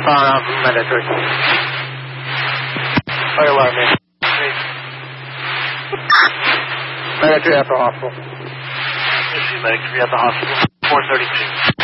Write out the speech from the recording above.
southbound from Medic 3. Fire alarm in. Medic 3 at the hospital. Medic 3 at the hospital. 432.